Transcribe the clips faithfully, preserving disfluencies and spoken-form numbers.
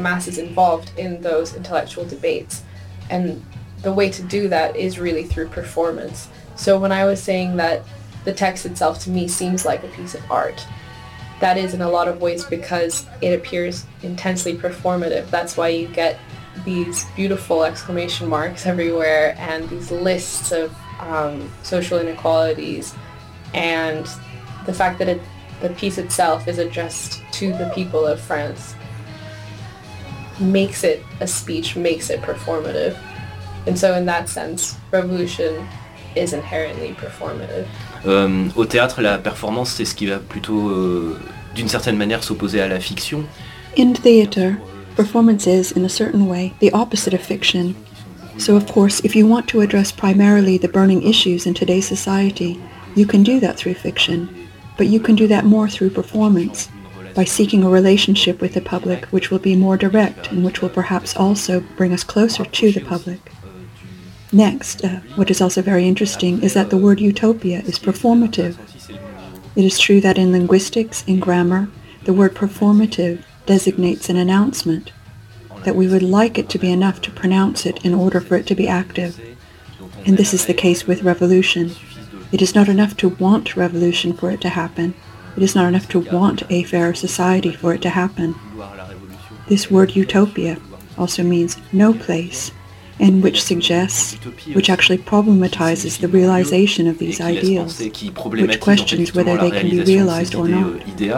masses involved in those intellectual debates. And the way to do that is really through performance. So when I was saying that the text itself to me seems like a piece of art, that is in a lot of ways because it appears intensely performative. That's why you get these beautiful exclamation marks everywhere and these lists of um, social inequalities, and the fact that it, the piece itself is addressed to the people of France makes it a speech, makes it performative. And so in that sense, Revolution is inherently performative. Euh, au théâtre, la performance, c'est ce qui va plutôt, euh, d'une certaine manière, s'opposer à la fiction. In theatre, performance is, in a certain way, the opposite of fiction. So of course, if you want to address primarily the burning issues in today's society, you can do that through fiction. But you can do that more through performance, by seeking a relationship with the public which will be more direct and which will perhaps also bring us closer to the public. Next, uh, what is also very interesting is that the word utopia is performative. It is true that in linguistics, in grammar, the word performative designates an announcement, that we would like it to be enough to pronounce it in order for it to be active. And this is the case with revolution. It is not enough to want revolution for it to happen. It is not enough to want a fairer society for it to happen. This word utopia also means no place, and which suggests, which actually problematizes the realization of these ideals, which questions whether they can be realized or not.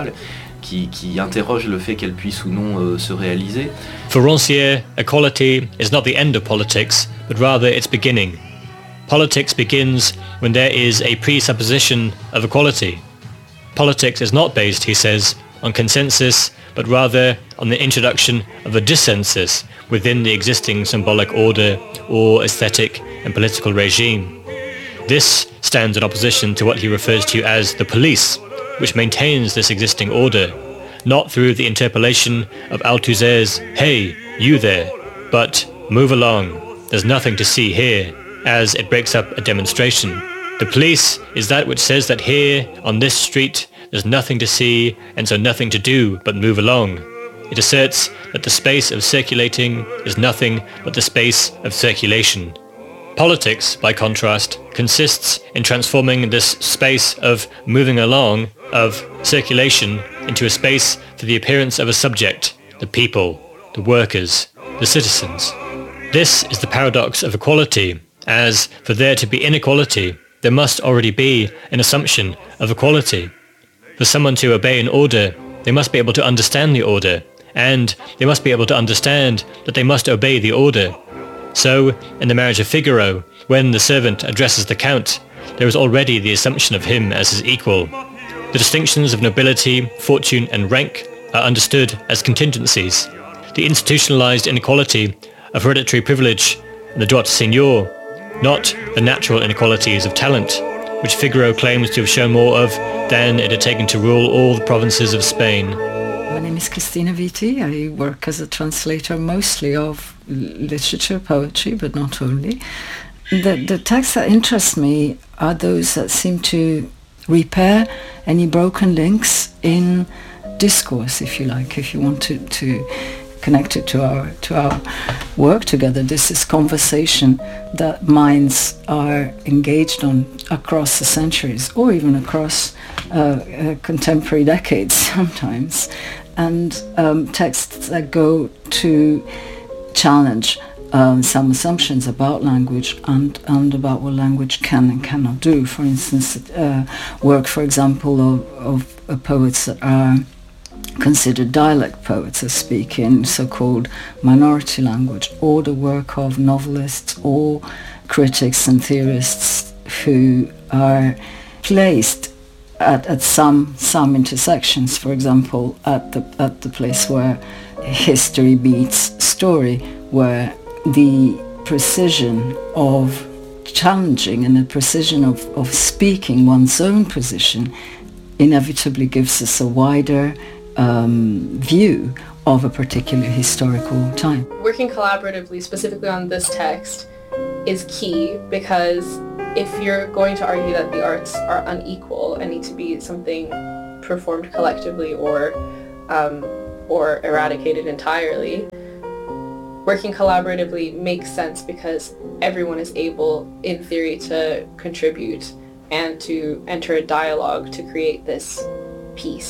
Qui, qui interroge le fait qu'elle puisse ou non euh, se réaliser. For Rancière, equality is not the end of politics, but rather its beginning. Politics begins when there is a presupposition of equality. Politics is not based, he says, on consensus, but rather on the introduction of a dissensus within the existing symbolic order or aesthetic and political regime. This stands in opposition to what he refers to as the police, which maintains this existing order, not through the interpolation of Althusser's "Hey, you there," but "Move along, there's nothing to see here," as it breaks up a demonstration. The police is that which says that here, on this street, there's nothing to see and so nothing to do but move along. It asserts that the space of circulating is nothing but the space of circulation. Politics, by contrast, consists in transforming this space of moving along, of circulation, into a space for the appearance of a subject, the people, the workers, the citizens. This is the paradox of equality, as for there to be inequality, there must already be an assumption of equality. For someone to obey an order, they must be able to understand the order, and they must be able to understand that they must obey the order. So, in the Marriage of Figaro, when the servant addresses the Count, there is already the assumption of him as his equal. The distinctions of nobility, fortune and rank are understood as contingencies. The institutionalized inequality of hereditary privilege and the droit de seigneur, not the natural inequalities of talent, which Figaro claims to have shown more of than it had taken to rule all the provinces of Spain. My name is Cristina Viti. I work as a translator mostly of literature, poetry, but not only. The, the texts that interest me are those that seem to repair any broken links in discourse, if you like, if you want to, to connect it to our to our work together. This is conversation that minds are engaged on across the centuries, or even across uh, uh, contemporary decades sometimes, and um, texts that go to challenge um, some assumptions about language and, and about what language can and cannot do. For instance, uh, work, for example, of, of uh, poets that are considered dialect poets who speak in so-called minority language, or the work of novelists or critics and theorists who are placed at, at some some intersections, for example, at the at the place where history meets story, where the precision of challenging and the precision of, of speaking one's own position inevitably gives us a wider um, view of a particular historical time. Working collaboratively, specifically on this text, is key, because if you're going to argue that the arts are unequal and need to be something performed collectively or um, or eradicated entirely, working collaboratively makes sense because everyone is able, in theory, to contribute and to enter a dialogue to create this peace.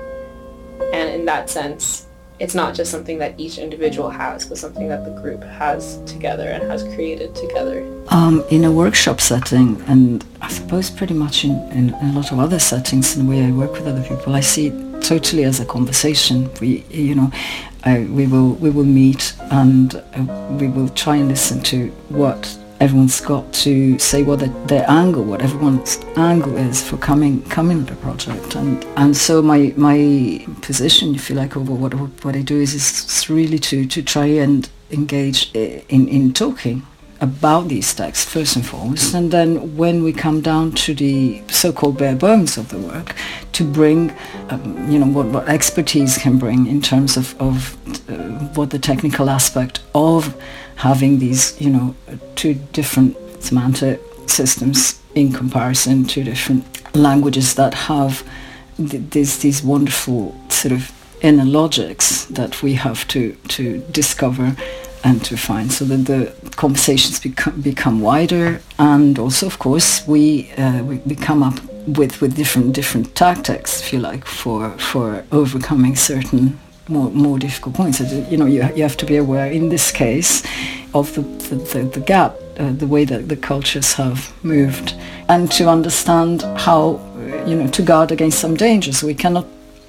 And in that sense, it's not just something that each individual has, but something that the group has together and has created together. Um, in a workshop setting, and I suppose pretty much in, in a lot of other settings, in the way I work with other people, I see it totally as a conversation. We, you know, I, we will we will meet and uh, we will try and listen to what everyone's got to say, what the, their angle, what everyone's angle is for coming coming to the project, and and so my my position, if you like, over what what I do is is really to to try and engage in in talking about these texts first and foremost, and then when we come down to the so-called bare bones of the work, to bring um, you know what, what expertise can bring in terms of, of uh, what the technical aspect of having these, you know, two different semantic systems in comparison to different languages that have th- these these wonderful sort of inner logics that we have to to discover and to find, so that the conversations become become wider, and also, of course, we uh, we, we come up with, with different different tactics, if you like, for for overcoming certain more more difficult points. You know, you you have to be aware in this case of the the, the, the gap, uh, the way that the cultures have moved, and to understand how, you know, to guard against some dangers. We cannot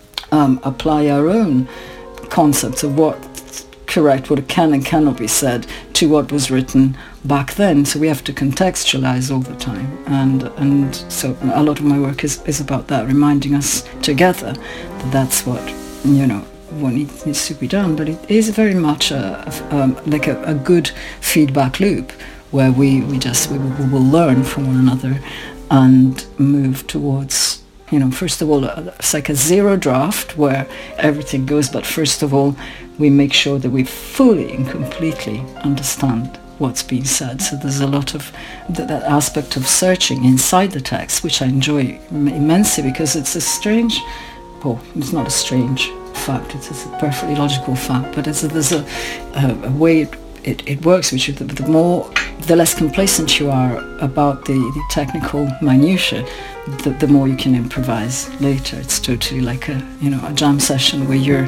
um, apply our own concepts of what correct, what can and cannot be said to what was written back then. So we have to contextualize all the time, and and so a lot of my work is, is about that, reminding us together that that's what, you know, what needs, needs to be done. But it is very much a, a, um, like a, a good feedback loop where we, we just we will, we will learn from one another and move towards, you know, first of all, it's like a zero draft where everything goes, but first of all, we make sure that we fully and completely understand what's being said. So there's a lot of th- that aspect of searching inside the text, which I enjoy immensely, because it's a strange, well, it's not a strange fact, it's, it's a perfectly logical fact, but it's a, there's a, a, a way it, it, it works, which is the, the more, the less complacent you are about the, the technical minutiae, the, the more you can improvise later. It's totally like a, you know, a jam session where you're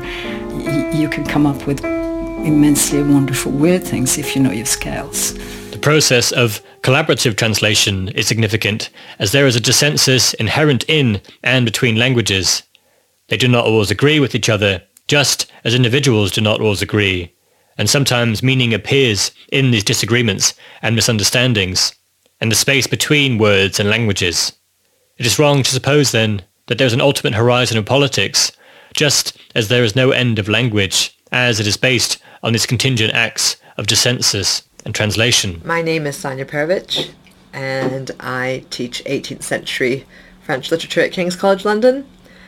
y- you can come up with immensely wonderful weird things if you know your scales. The process of collaborative translation is significant, as there is a dissensus inherent in and between languages. They do not always agree with each other, just as individuals do not always agree, and sometimes meaning appears in these disagreements and misunderstandings, and the space between words and languages. It is wrong to suppose, then, that there is an ultimate horizon of politics, just as there is no end of language, as it is based on these contingent acts of dissensus and translation. My name is Sonia Perovich, and I teach eighteenth century French literature at King's College London,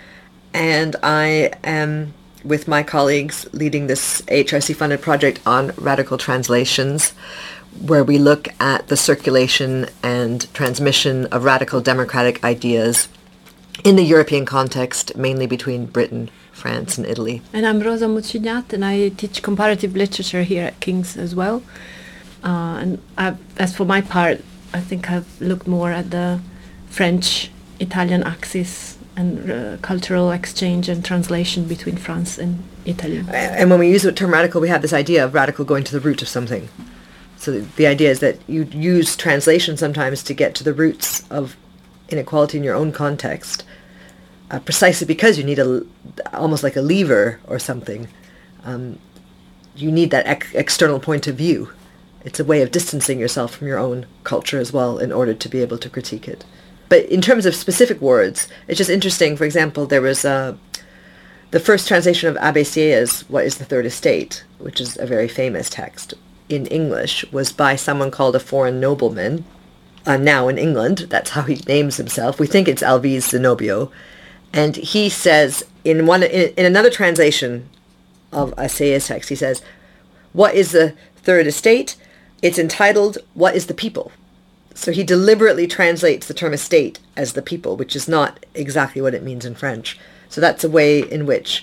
and I am, with my colleagues, leading this A H R C-funded project on radical translations, where we look at the circulation and transmission of radical democratic ideas in the European context, mainly between Britain, France, and Italy. And I'm Rosa Mucignat, and I teach comparative literature here at King's as well. Uh, and I've, as for my part, I think I've looked more at the French-Italian axis and uh, cultural exchange and translation between France and Italy. And when we use the term radical, we have this idea of radical going to the root of something. So the idea is that you use translation sometimes to get to the roots of inequality in your own context, uh, precisely because you need a, almost like a lever or something. Um, you need that ex- external point of view. It's a way of distancing yourself from your own culture as well in order to be able to critique it. But in terms of specific words, it's just interesting. For example, there was uh, the first translation of Abbé Sieyès' What is the Third Estate, which is a very famous text in English, was by someone called a foreign nobleman, uh, now in England. That's how he names himself. We think it's Alvise Zenobio. And he says, in one in, in another translation of a Sieyès text, he says, what is the third estate? It's entitled, What is the People? So he deliberately translates the term estate as the people, which is not exactly what it means in French. So that's a way in which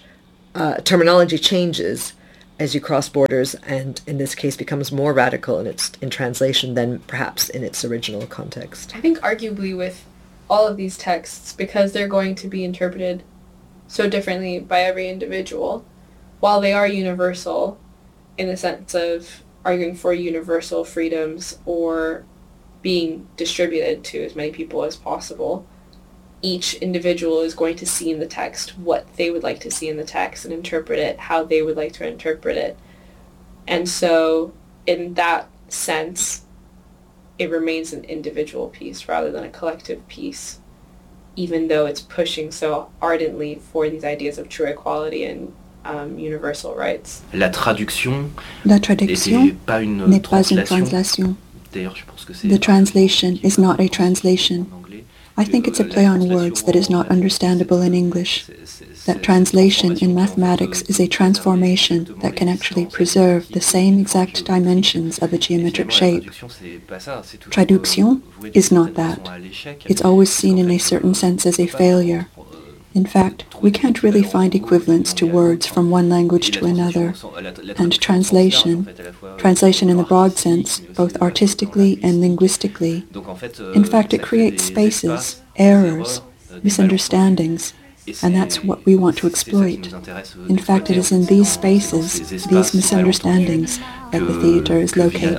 uh, terminology changes as you cross borders, and in this case becomes more radical in its in translation than perhaps in its original context. I think arguably with all of these texts, because they're going to be interpreted so differently by every individual, while they are universal in the sense of arguing for universal freedoms or being distributed to as many people as possible, each individual is going to see in the text what they would like to see in the text and interpret it how they would like to interpret it. And so in that sense, it remains an individual piece rather than a collective piece, even though it's pushing so ardently for these ideas of true equality and um, universal rights. La traduction La traduction n'était pas une n'est pas une translation. translation. D'ailleurs, je pense que c'est The translation is not a translation. en anglais. I think it's a play on words that is not understandable in English. That translation in mathematics is a transformation that can actually preserve the same exact dimensions of a geometric shape. Traduction is not that. It's always seen in a certain sense as a failure. In fact, we can't really find equivalents to words from one language to another. And translation, translation in the broad sense, both artistically and linguistically, in fact it creates spaces, errors, misunderstandings, and that's what we want to exploit. In fact, it is in these spaces, these misunderstandings, that the theatre is located.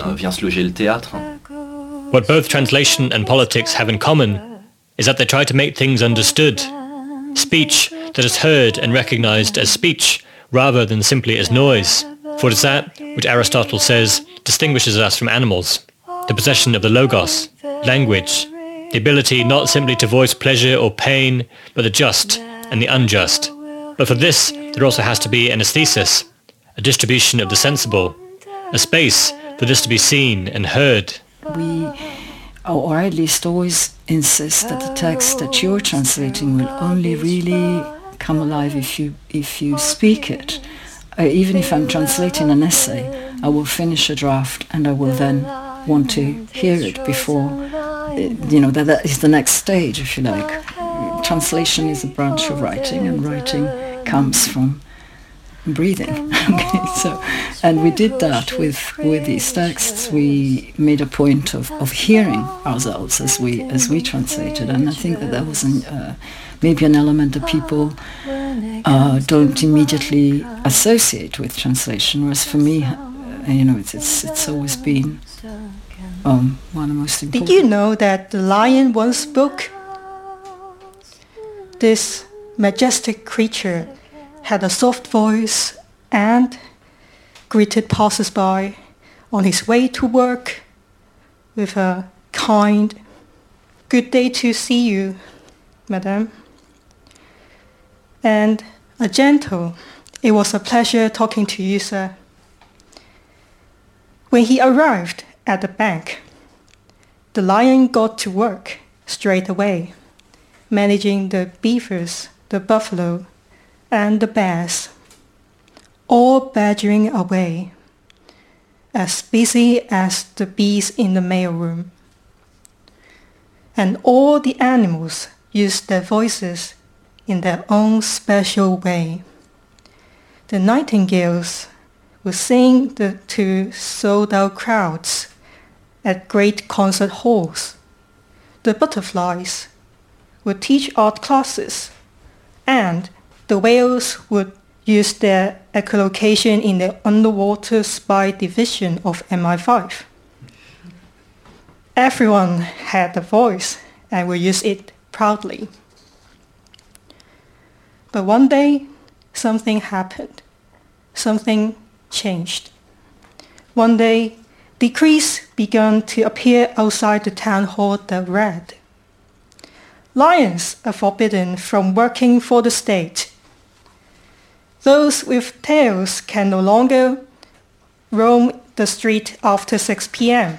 What both translation and politics have in common is that they try to make things understood. Speech that is heard and recognized as speech rather than simply as noise. For it is that which Aristotle says distinguishes us from animals, the possession of the logos, language, the ability not simply to voice pleasure or pain, but the just and the unjust. But for this, there also has to be an aesthesis, a distribution of the sensible, a space for this to be seen and heard. We, or at least always insist that the text that you're translating will only really come alive if you if you speak it. Uh, even if I'm translating an essay, I will finish a draft and I will then want to hear it before, uh, you know, that, that is the next stage, if you like. Translation is a branch of writing, and writing comes from breathing. Okay, so, and we did that with with these texts. We made a point of, of hearing ourselves as we as we translated, and I think that that was an, uh, maybe an element that people uh, don't immediately associate with translation. Whereas for me, uh, you know, it's it's it's always been um, one of the most important. Did you know that the lion once spoke? This majestic creature had a soft voice and greeted passers-by on his way to work with a kind, "Good day to see you, madame," and a gentle, "It was a pleasure talking to you, sir." When he arrived at the bank, the lion got to work straight away, managing the beavers, the buffalo, and the bears, all badgering away, as busy as the bees in the mailroom. And all the animals used their voices in their own special way. The nightingales would sing the, to sold-out crowds at great concert halls. The butterflies would teach art classes, and the whales would use their echolocation in the underwater spy division of M I five. Everyone had a voice and would use it proudly. But one day, something happened. Something changed. One day, decrees began to appear outside the town hall that read, "Lions are forbidden from working for the state. Those with tails can no longer roam the street after six p.m.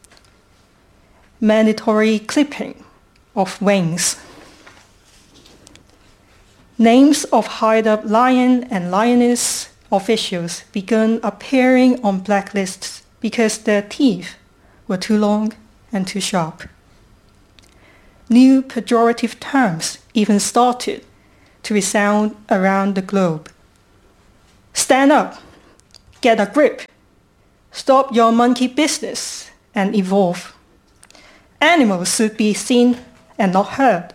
Mandatory clipping of wings." Names of hired-up lion and lioness officials began appearing on blacklists because their teeth were too long and too sharp. New pejorative terms even started to resound around the globe. Stand up, get a grip, stop your monkey business, and evolve. Animals should be seen and not heard.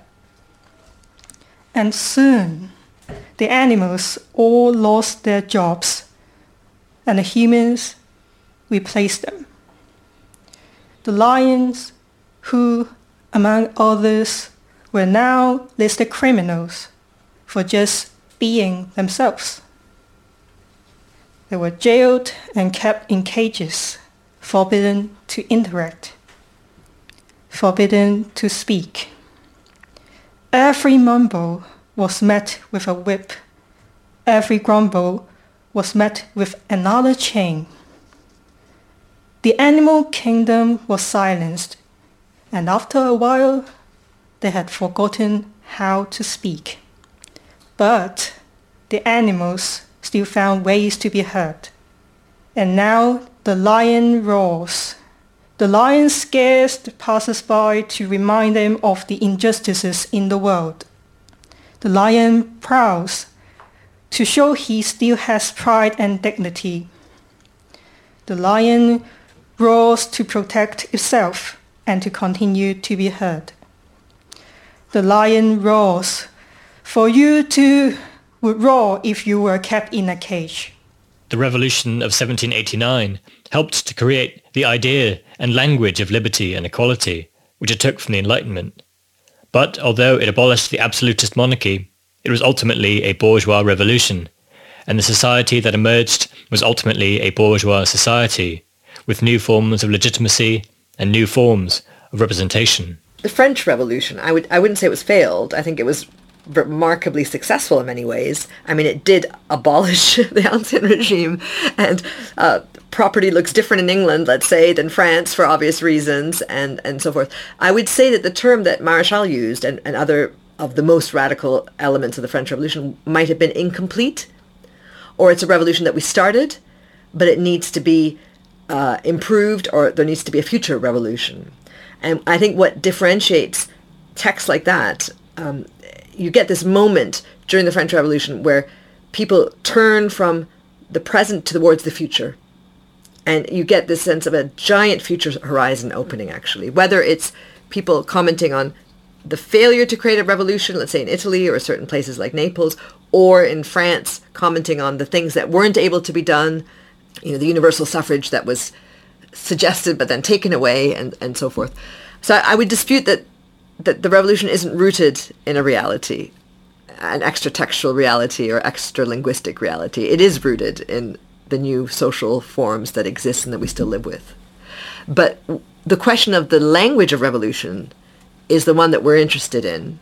And soon, the animals all lost their jobs, and the humans replaced them. The lions, who, among others, were now listed criminals for just being themselves. They were jailed and kept in cages, forbidden to interact, forbidden to speak. Every mumble was met with a whip. Every grumble was met with another chain. The animal kingdom was silenced, and after a while, they had forgotten how to speak. But the animals still found ways to be heard. And now the lion roars. The lion scares the passers-by to remind them of the injustices in the world. The lion prowls to show he still has pride and dignity. The lion roars to protect itself and to continue to be heard. The lion roars, for you too would roar if you were kept in a cage. The revolution of seventeen eighty-nine helped to create the idea and language of liberty and equality, which it took from the Enlightenment. But although it abolished the absolutist monarchy, it was ultimately a bourgeois revolution, and the society that emerged was ultimately a bourgeois society, with new forms of legitimacy and new forms of representation. The French Revolution, I would I wouldn't say it was failed. I think it was remarkably successful in many ways. I mean, it did abolish the Ancien regime, and uh, property looks different in England, let's say, than France for obvious reasons, and, and so forth. I would say that the term that Maréchal used and, and other of the most radical elements of the French Revolution might have been incomplete, or it's a revolution that we started, but it needs to be uh, improved, or there needs to be a future revolution. And I think what differentiates texts like that, um, you get this moment during the French Revolution where people turn from the present towards the future. And you get this sense of a giant future horizon opening, actually. Whether it's people commenting on the failure to create a revolution, let's say in Italy or certain places like Naples, or in France, commenting on the things that weren't able to be done, you know, the universal suffrage that was suggested but then taken away, and, and so forth. So I would dispute that, that the revolution isn't rooted in a reality, an extra-textual reality or extra-linguistic reality. It is rooted in the new social forms that exist and that we still live with. But the question of the language of revolution is the one that we're interested in,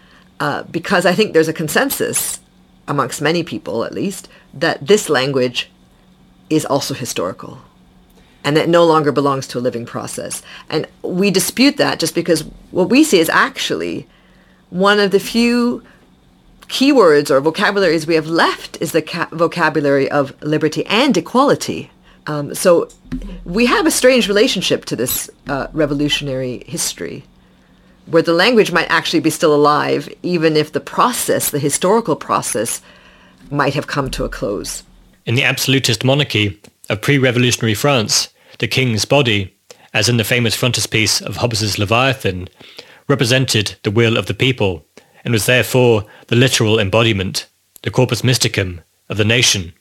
uh, because I think there's a consensus amongst many people, at least, that this language is also historical and that it no longer belongs to a living process. And we dispute that just because what we see is actually one of the few keywords or vocabularies we have left is the ca- vocabulary of liberty and equality. Um, so we have a strange relationship to this uh, revolutionary history, where the language might actually be still alive, even if the process, the historical process, might have come to a close. In the absolutist monarchy of pre-revolutionary France, the king's body, as in the famous frontispiece of Hobbes's Leviathan, represented the will of the people, and was therefore the literal embodiment, the corpus mysticum, of the nation.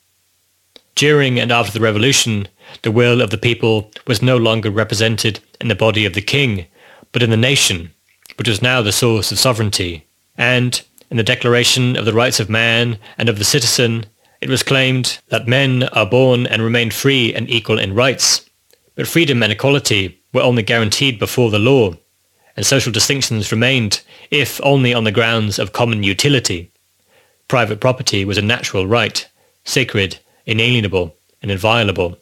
During and after the revolution, the will of the people was no longer represented in the body of the king, but in the nation, which was now the source of sovereignty. And, in the Declaration of the Rights of Man and of the Citizen, it was claimed that men are born and remain free and equal in rights, but freedom and equality were only guaranteed before the law, and social distinctions remained, if only on the grounds of common utility. Private property was a natural right, sacred, inalienable, and inviolable.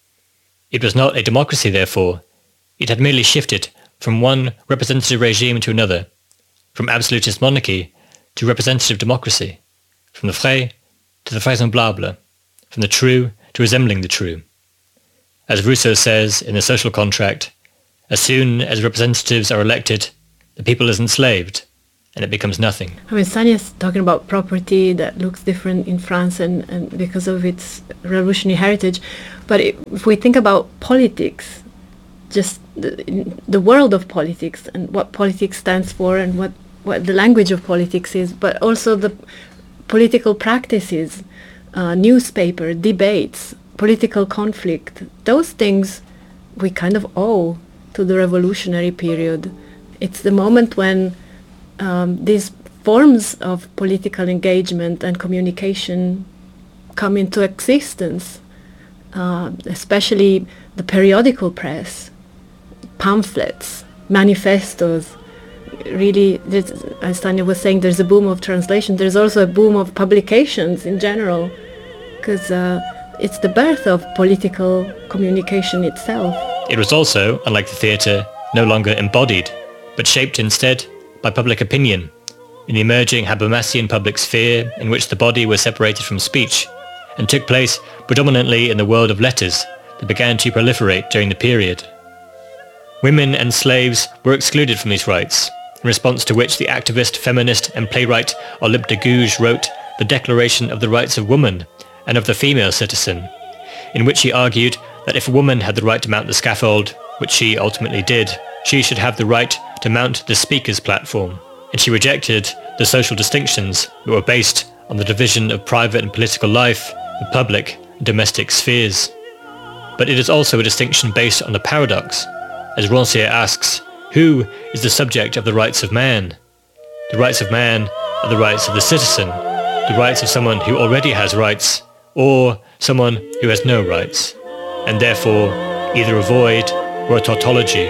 It was not a democracy, therefore. It had merely shifted from one representative regime to another, from absolutist monarchy to representative democracy, from the vrai to the vraisemblable, from the true to resembling the true. As Rousseau says in The Social Contract, as soon as representatives are elected, the people is enslaved, and it becomes nothing. I mean, Sania's talking about property that looks different in France and, and because of its revolutionary heritage. But if we think about politics, just the, the world of politics and what politics stands for and what, what the language of politics is, but also the political practices, uh, newspaper, debates, political conflict, those things we kind of owe to the revolutionary period. It's the moment when um, these forms of political engagement and communication come into existence, uh, especially the periodical press, pamphlets, manifestos. Really, as Tanya was saying, there's a boom of translation. There's also a boom of publications in general, because uh, it's the birth of political communication itself. It was also, unlike the theatre, no longer embodied, but shaped instead by public opinion, in the emerging Habermasian public sphere in which the body was separated from speech, and took place predominantly in the world of letters that began to proliferate during the period. Women and slaves were excluded from these rights, in response to which the activist, feminist and playwright Olympe de Gouges wrote the Declaration of the Rights of Woman and of the Female Citizen, in which he argued that if a woman had the right to mount the scaffold, which she ultimately did, she should have the right to mount the speaker's platform, and she rejected the social distinctions that were based on the division of private and political life, the public and domestic spheres. But it is also a distinction based on a paradox, as Rancière asks, who is the subject of the rights of man? The rights of man are the rights of the citizen, the rights of someone who already has rights, or someone who has no rights, and therefore either a void or a tautology.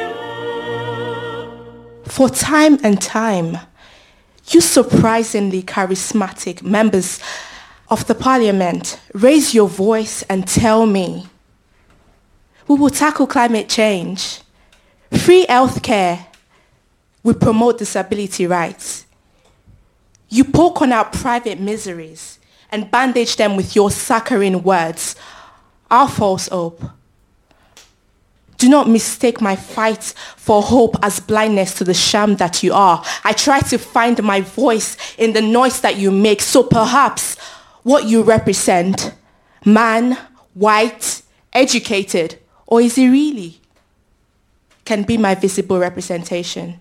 For time and time, you surprisingly charismatic members of the parliament raise your voice and tell me, we will tackle climate change, free healthcare, we promote disability rights. You poke on our private miseries and bandage them with your saccharine words, our false hope. Do not mistake my fight for hope as blindness to the sham that you are. I try to find my voice in the noise that you make, so perhaps what you represent, man, white, educated, or is it really, can be my visible representation.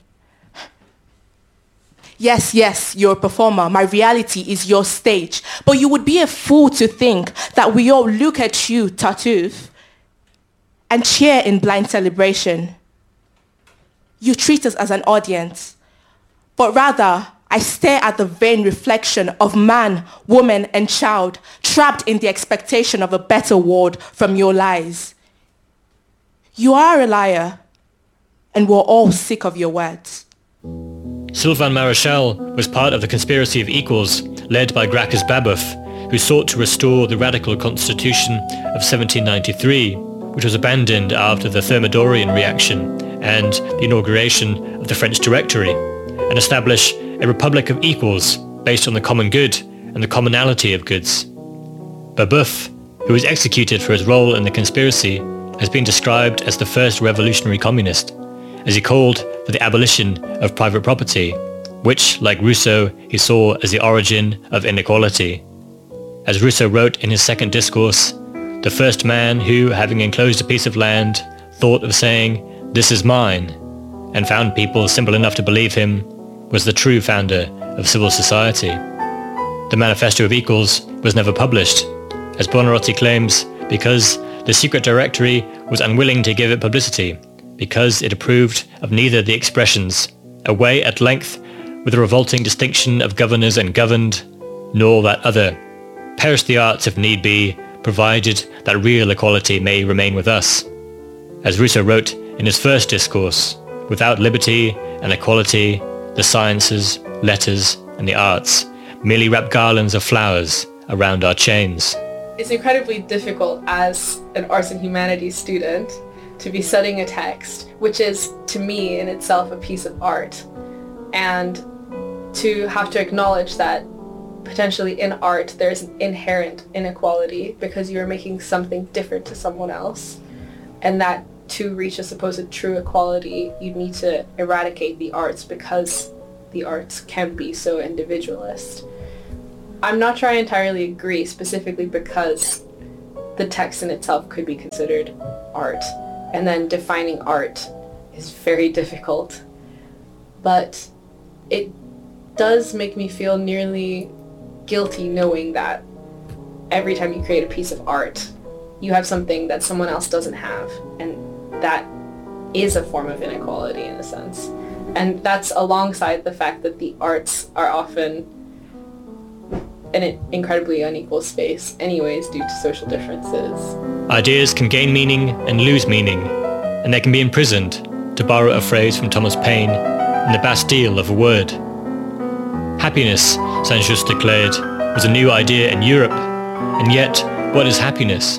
Yes, yes, you're a performer. My reality is your stage. But you would be a fool to think that we all look at you, Tartuffe, and cheer in blind celebration. You treat us as an audience, but rather I stare at the vain reflection of man, woman, and child trapped in the expectation of a better world from your lies. You are a liar, and we're all sick of your words. Sylvain Maréchal was part of the conspiracy of equals led by Gracchus Babeuf, who sought to restore the radical constitution of seventeen ninety-three, which was abandoned after the Thermidorian reaction and the inauguration of the French Directory, and establish a republic of equals based on the common good and the commonality of goods. Babeuf, who was executed for his role in the conspiracy, has been described as the first revolutionary communist, as he called for the abolition of private property, which, like Rousseau, he saw as the origin of inequality. As Rousseau wrote in his second discourse, the first man who, having enclosed a piece of land, thought of saying, "This is mine," and found people simple enough to believe him, was the true founder of civil society. The Manifesto of Equals was never published, as Buonarroti claims, because the secret directory was unwilling to give it publicity, because it approved of neither the expressions, away at length with the revolting distinction of governors and governed, nor that other, perish the arts if need be, provided that real equality may remain with us. As Rousseau wrote in his first discourse, without liberty and equality, the sciences, letters, and the arts merely wrap garlands of flowers around our chains. It's incredibly difficult as an arts and humanities student to be studying a text, which is, to me, in itself a piece of art, and to have to acknowledge that potentially in art there's an inherent inequality because you're making something different to someone else, and that to reach a supposed true equality you need to eradicate the arts because the arts can be so individualist. I'm not sure I entirely agree, specifically because the text in itself could be considered art, and then defining art is very difficult. But it does make me feel nearly guilty knowing that every time you create a piece of art, you have something that someone else doesn't have, and that is a form of inequality in a sense. And that's alongside the fact that the arts are often in an incredibly unequal space anyways due to social differences. Ideas can gain meaning and lose meaning, and they can be imprisoned, to borrow a phrase from Thomas Paine, in the Bastille of a word. Happiness, Saint-Just declared, was a new idea in Europe, and yet, what is happiness?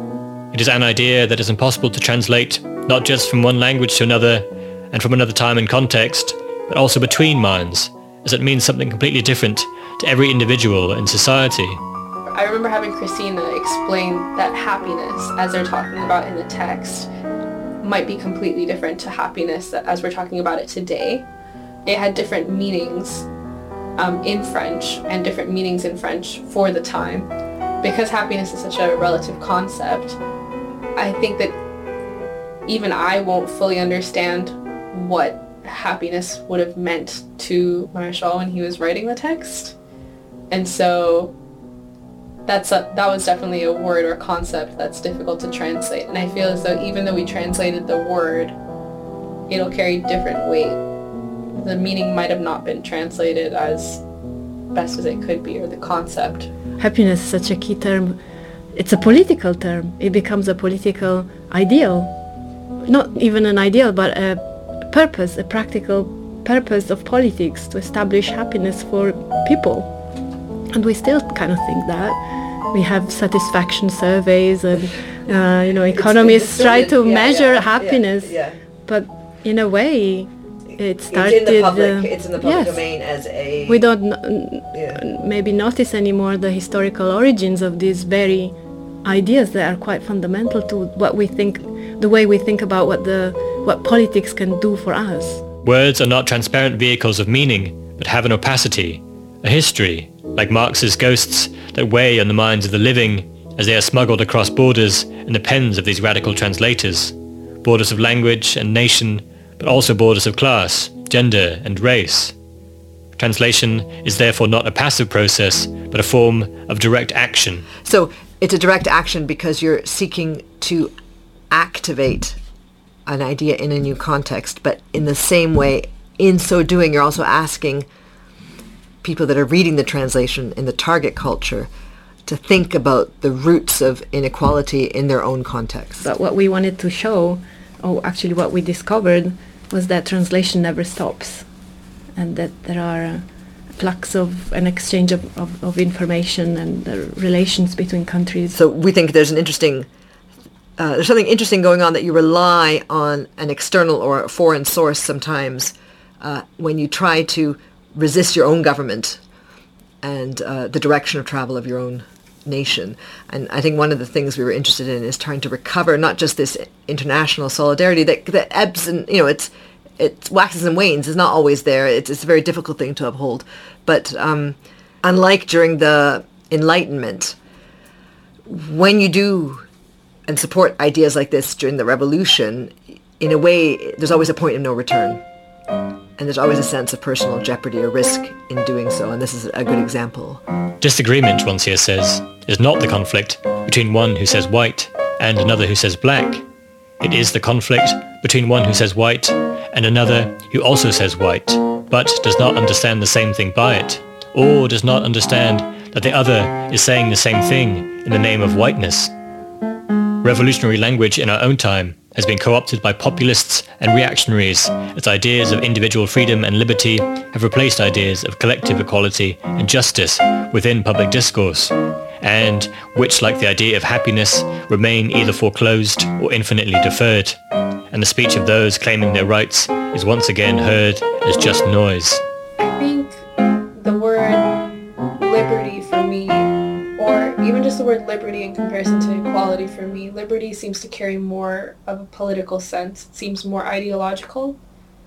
It is an idea that is impossible to translate not just from one language to another and from another time and context, but also between minds, as it means something completely different to every individual in society. I remember having Christina explain that happiness, as they're talking about in the text, might be completely different to happiness as we're talking about it today. It had different meanings um, in French and different meanings in French for the time. Because happiness is such a relative concept, I think that even I won't fully understand what happiness would have meant to Maréchal when he was writing the text. And so that's a, that was definitely a word or concept that's difficult to translate. And I feel as though even though we translated the word, it'll carry different weight. The meaning might have not been translated as best as it could be, or the concept. Happiness is such a key term. It's a political term. It becomes a political ideal. Not even an ideal, but a purpose, a practical purpose of politics to establish happiness for people. And we still kind of think that. We have satisfaction surveys and, uh, you know, economists try to yeah, measure yeah, happiness. Yeah, yeah. But in a way, it started... It's in the public, uh, it's in the public yes. domain as a... We don't n- yeah. maybe notice anymore the historical origins of these very ideas that are quite fundamental to what we think, the way we think about what the what politics can do for us. Words are not transparent vehicles of meaning, but have an opacity, a history, like Marx's ghosts that weigh on the minds of the living as they are smuggled across borders in the pens of these radical translators, borders of language and nation, but also borders of class, gender and race. Translation is therefore not a passive process, but a form of direct action. So it's a direct action because you're seeking to activate an idea in a new context, but in the same way, in so doing, you're also asking people that are reading the translation in the target culture to think about the roots of inequality in their own context. But what we wanted to show, or actually what we discovered, was that translation never stops, and that there are uh, flux of an exchange of, of, of information and uh, relations between countries. So we think there's an interesting, uh, there's something interesting going on, that you rely on an external or a foreign source sometimes uh, when you try to resist your own government and uh, the direction of travel of your own nation. And I think one of the things we were interested in is trying to recover not just this international solidarity that, that ebbs and, you know, it's it waxes and wanes, is not always there. It's, it's a very difficult thing to uphold. But um, unlike during the Enlightenment, when you do and support ideas like this during the revolution, in a way, there's always a point of no return. And there's always a sense of personal jeopardy or risk in doing so, and this is a good example. Disagreement, Rancière says, is not the conflict between one who says white and another who says black. It is the conflict between one who says white and another who also says white, but does not understand the same thing by it, or does not understand that the other is saying the same thing in the name of whiteness. Revolutionary language in our own time has been co-opted by populists and reactionaries as ideas of individual freedom and liberty have replaced ideas of collective equality and justice within public discourse, and which, like the idea of happiness, remain either foreclosed or infinitely deferred, and the speech of those claiming their rights is once again heard as just noise. I think the word liberty for me, or even just the word liberty in comparison to equality for me, liberty seems to carry more of a political sense. It seems more ideological.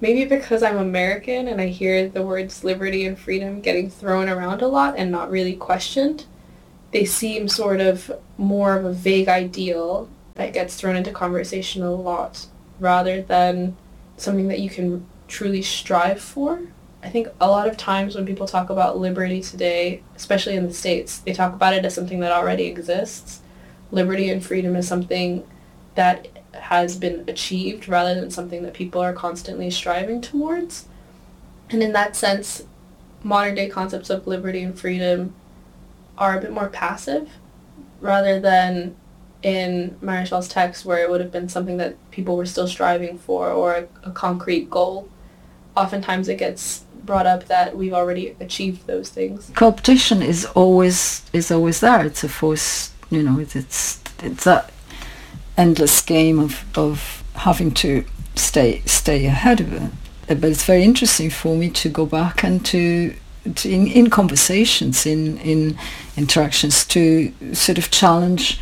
maybe because I'm American and I hear the words liberty and freedom getting thrown around a lot and not really questioned, they seem sort of more of a vague ideal that gets thrown into conversation a lot rather than something that you can truly strive for. I think a lot of times when people talk about liberty today, especially in the States, they talk about it as something that already exists. Liberty and freedom is something that has been achieved rather than something that people are constantly striving towards. And in that sense, modern day concepts of liberty and freedom are a bit more passive rather than in Maréchal's text where it would have been something that people were still striving for or a, a concrete goal. Oftentimes it gets brought up that we've already achieved those things. Competition is always is always there. It's a force, you know, it's it's, it's that endless game of, of having to stay stay ahead of it. But it's very interesting for me to go back and to, to in, in conversations, in, in interactions, to sort of challenge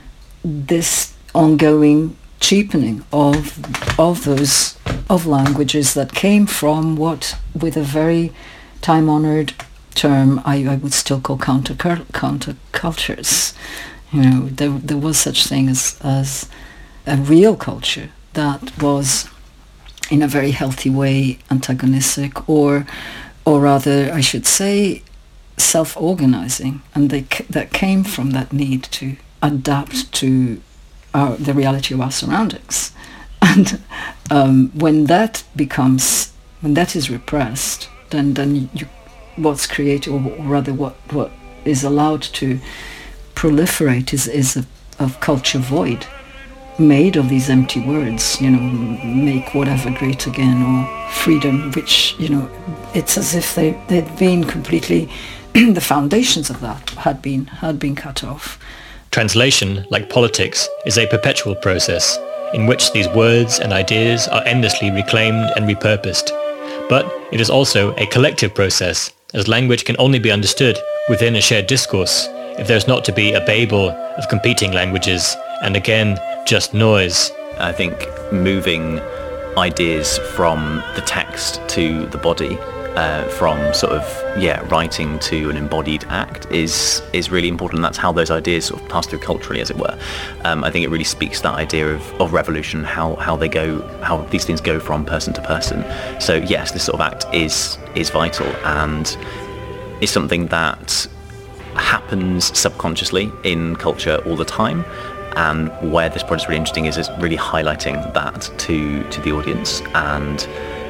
this ongoing cheapening of of those of languages that came from what, with a very time-honored term, I, I would still call counter counter cultures. You know, there there was such thing as as a real culture that was, in a very healthy way, antagonistic, or or rather, I should say, self-organizing, and they that came from that need to adapt to our, the reality of our surroundings. And um, when that becomes, when that is repressed, then then you, what's created, or rather what, what is allowed to proliferate is, is a, a culture void, made of these empty words, you know, make whatever great again, or freedom, which, you know, it's as if they, they'd been completely, the foundations of that had been had been cut off. Translation, like politics, is a perpetual process in which these words and ideas are endlessly reclaimed and repurposed. But it is also a collective process, as language can only be understood within a shared discourse if there's not to be a Babel of competing languages and again, just noise. I think moving ideas from the text to the body, uh, from sort of, yeah, writing to an embodied act is is really important. That's how those ideas sort of pass through culturally, as it were. Um, I think it really speaks to that idea of, of revolution, how, how they go, how these things go from person to person. So yes, this sort of act is is vital and is something that happens subconsciously in culture all the time. And where this project is really interesting is, is really highlighting that to, to the audience and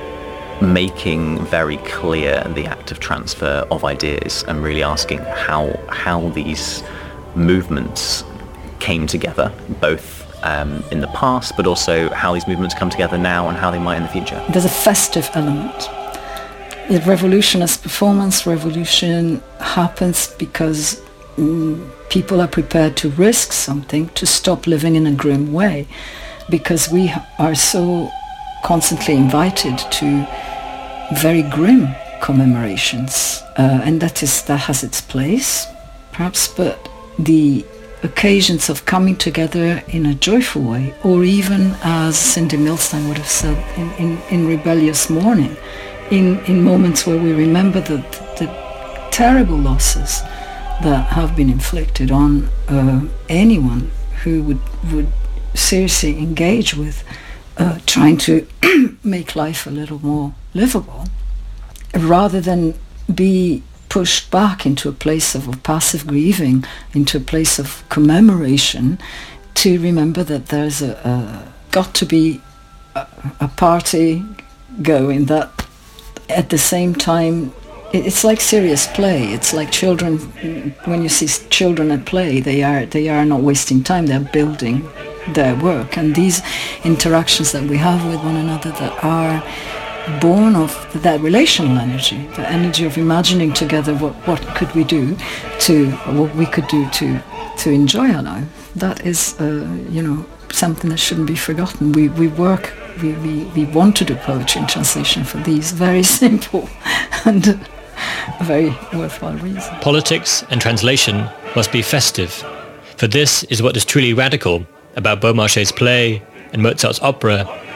making very clear the act of transfer of ideas and really asking how how these movements came together, both um, in the past, but also how these movements come together now and how they might in the future. There's a festive element. The revolution as performance, revolution happens because mm, people are prepared to risk something, to stop living in a grim way, because we are so constantly invited to very grim commemorations, uh, and that is that has its place, perhaps, but the occasions of coming together in a joyful way, or even, as Cindy Milstein would have said, in, in, in rebellious mourning, in, in moments where we remember the, the terrible losses that have been inflicted on uh, anyone who would, would seriously engage with uh, trying to make life a little more livable, rather than be pushed back into a place of, of passive grieving, into a place of commemoration, to remember that there's a, a got to be a, a party going that at the same time. It's like serious play. It's like children. When you see children at play, they are they are not wasting time. They're building their work, and these interactions that we have with one another that are born of that relational energy, the energy of imagining together what, what could we do to what we could do to to enjoy our life. That is, uh, you know, something that shouldn't be forgotten. We we work. We, we, we want to do poetry in translation for these very simple and very worthwhile reasons. Politics and translation must be festive, for this is what is truly radical about Beaumarchais' play and Mozart's opera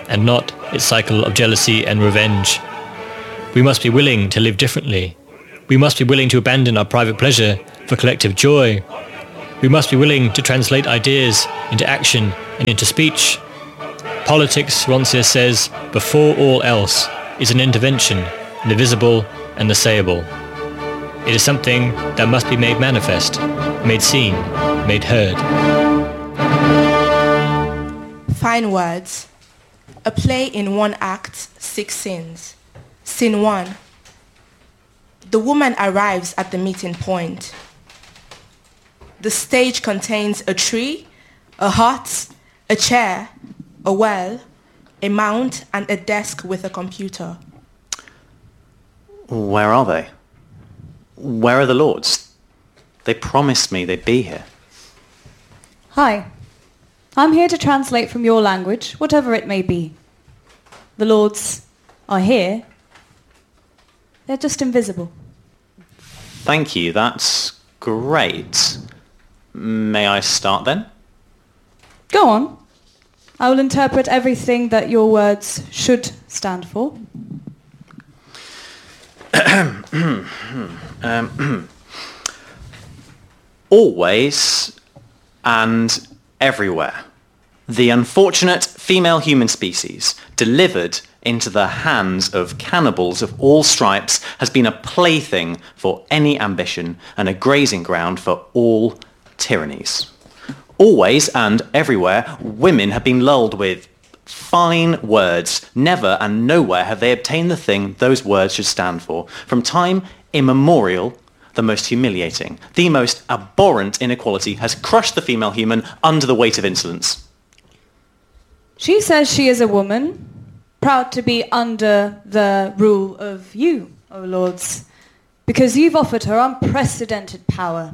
and not its cycle of jealousy and revenge. We must be willing to live differently. We must be willing to abandon our private pleasure for collective joy. We must be willing to translate ideas into action and into speech. Politics, Roncius says, before all else, is an intervention in the visible and the sayable. It is something that must be made manifest, made seen, made heard. Fine words. A play in one act, six scenes. Scene one. The woman arrives at the meeting point. The stage contains a tree, a hut, a chair, a well, a mount, and a desk with a computer. Where are they? Where are the lords? They promised me they'd be here. Hi. I'm here to translate from your language, whatever it may be. The lords are here. They're just invisible. Thank you, that's great. May I start then? Go on. I will interpret everything that your words should stand for. um, always and everywhere. The unfortunate female human species, delivered into the hands of cannibals of all stripes, has been a plaything for any ambition and a grazing ground for all tyrannies. Always and everywhere, women have been lulled with fine words. Never and nowhere have they obtained the thing those words should stand for. From time immemorial, the most humiliating, the most abhorrent inequality has crushed the female human under the weight of insolence. She says she is a woman, proud to be under the rule of you, O lords, because you've offered her unprecedented power.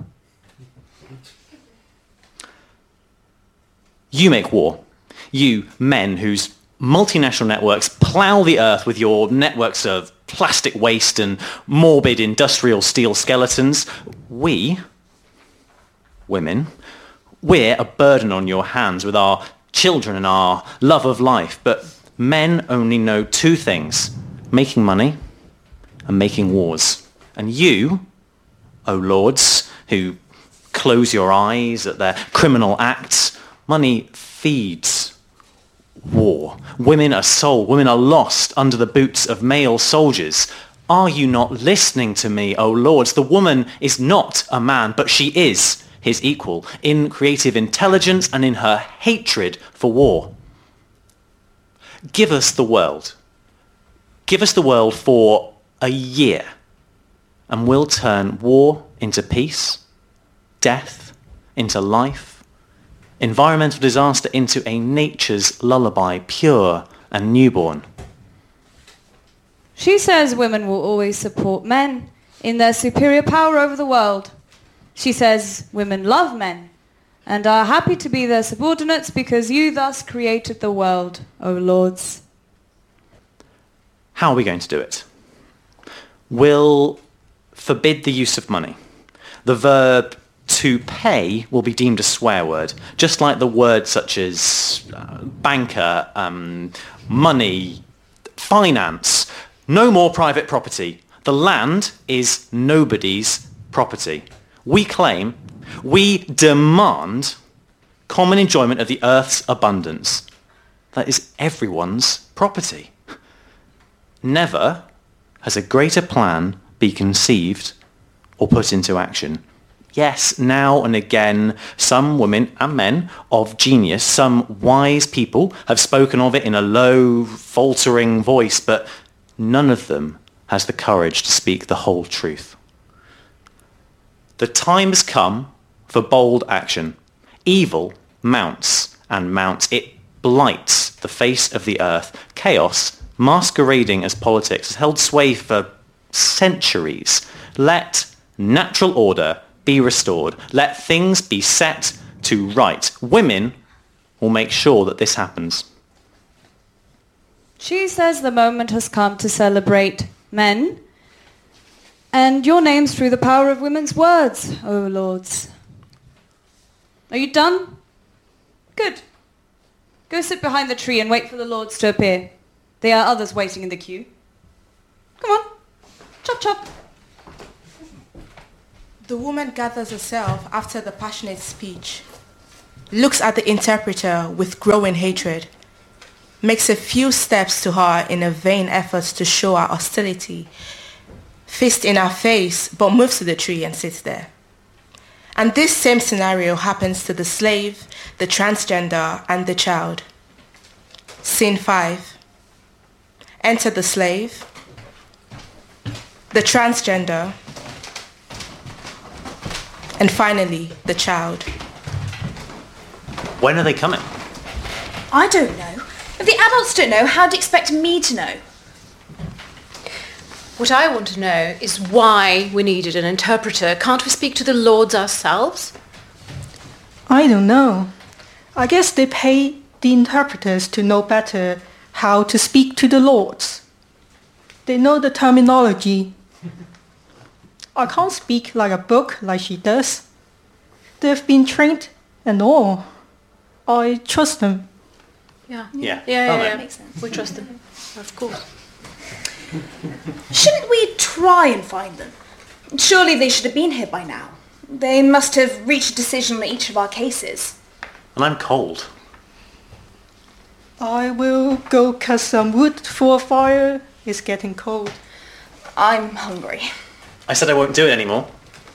You make war. You, men whose multinational networks plough the earth with your networks of plastic waste and morbid industrial steel skeletons. We, women, we're a burden on your hands with our children and our love of life. But men only know two things: making money and making wars. And you, O lords, who close your eyes at their criminal acts, money feeds war. Women are sold. Women are lost under the boots of male soldiers. Are you not listening to me, O lords? The woman is not a man, but she is his equal in creative intelligence and in her hatred for war. Give us the world. Give us the world for a year, and we'll turn war into peace, death into life, environmental disaster into a nature's lullaby, pure and newborn. She says women will always support men in their superior power over the world. She says women love men and are happy to be their subordinates because you thus created the world, O lords. How are we going to do it? We'll forbid the use of money. The verb to pay will be deemed a swear word, just like the words such as uh, banker, um, money, finance. No more private property. The land is nobody's property. We claim, we demand common enjoyment of the earth's abundance. That is everyone's property. Never has a greater plan been conceived or put into action. Yes, now and again, some women and men of genius, some wise people have spoken of it in a low, faltering voice, but none of them has the courage to speak the whole truth. The time has come for bold action. Evil mounts and mounts. It blights the face of the earth. Chaos, masquerading as politics, has held sway for centuries. Let natural order be restored. Let things be set to right. Women will make sure that this happens. She says the moment has come to celebrate men and your names through the power of women's words, O lords. Are you done? Good. Go sit behind the tree and wait for the lords to appear. There are others waiting in the queue. Come on. Chop, chop. The woman gathers herself after the passionate speech, looks at the interpreter with growing hatred, makes a few steps to her in a vain effort to show her hostility, fist in her face, but moves to the tree and sits there. And this same scenario happens to the slave, the transgender, and the child. Scene five. Enter the slave, the transgender, and finally, the child. When are they coming? I don't know. If the adults don't know, how do you expect me to know? What I want to know is why we needed an interpreter. Can't we speak to the lords ourselves? I don't know. I guess they pay the interpreters to know better how to speak to the lords. They know the terminology. I can't speak like a book like she does. They've been trained and all. I trust them. Yeah. Yeah. Yeah, Oh, yeah, no. yeah. Makes sense. We trust them. Of course. Shouldn't we try and find them? Surely they should have been here by now. They must have reached a decision on each of our cases. And I'm cold. I will go cut some wood for a fire. It's getting cold. I'm hungry. I said I won't do it anymore.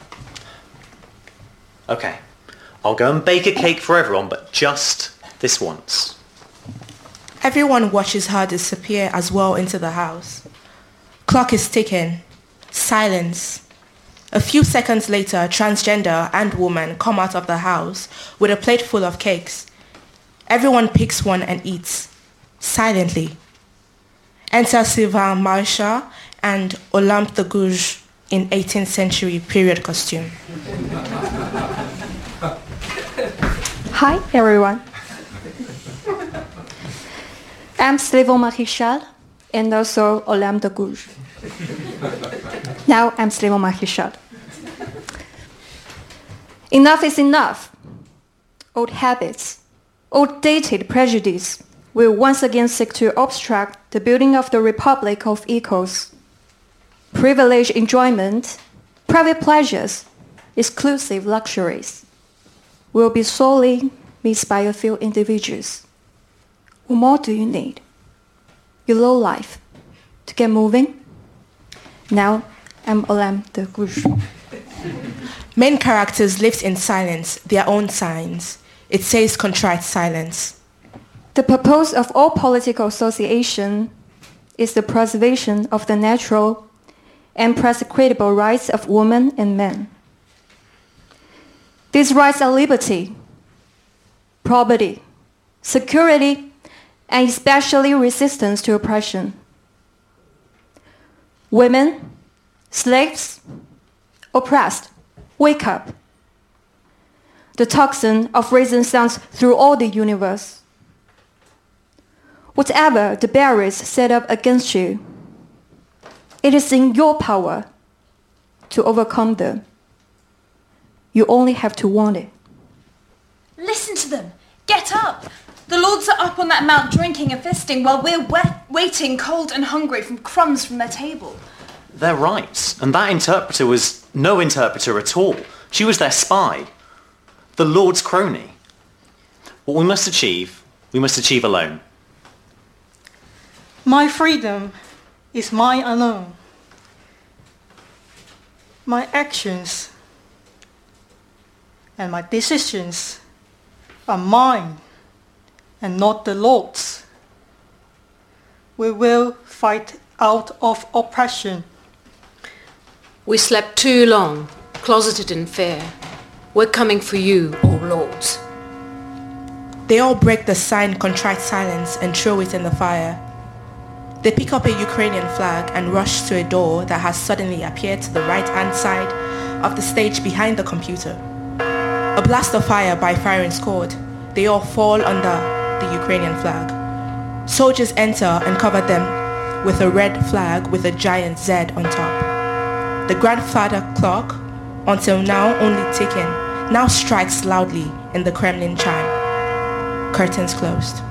Okay. I'll go and bake a cake for everyone, but just this once. Everyone watches her disappear as well into the house. Clock is ticking. Silence. A few seconds later, transgender and woman come out of the house with a plate full of cakes. Everyone picks one and eats. Silently. Enter Sylvain Marchal and Olympe de Gouges in eighteenth century period costume. Hi, everyone. I'm Sylvain Marchal and also Olympe de Gouges. Now I'm Sylvain Marchal. Enough is enough. Old habits, outdated prejudice will once again seek to obstruct the building of the Republic of Equals. Privileged enjoyment, private pleasures, exclusive luxuries will be solely missed by a few individuals. What more do you need? Your low life to get moving? Now I'm Olympe de Gouges. Main characters live in silence, their own signs. It says contrite silence. The purpose of all political association is the preservation of the natural and prescriptable rights of women and men. These rights are liberty, property, security, and especially resistance to oppression. Women, slaves, oppressed, wake up. The tocsin of reason sounds through all the universe. Whatever the barriers set up against you, it is in your power to overcome them. You only have to want it. Listen to them. Get up. The lords are up on that mount drinking and feasting while we're wet, waiting cold and hungry from crumbs from their table. They're right. And that interpreter was no interpreter at all. She was their spy. The Lord's crony. What we must achieve, we must achieve alone. My freedom is mine alone. My actions and my decisions are mine and not the Lord's. We will fight out of oppression. We slept too long, closeted in fear. We're coming for you, O lords. They all break the sign contrite silence and throw it in the fire. They pick up a Ukrainian flag and rush to a door that has suddenly appeared to the right-hand side of the stage behind the computer. A blast of fire by firing squad. They all fall under the Ukrainian flag. Soldiers enter and cover them with a red flag with a giant Z on top. The grandfather clock, until now only ticking, now strikes loudly in the Kremlin chime. Curtains closed.